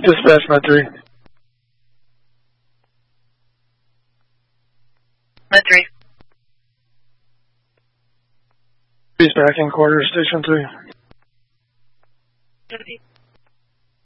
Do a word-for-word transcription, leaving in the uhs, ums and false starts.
Dispatch, Med three. Med three. He's back in quarters, Station three. Deputy.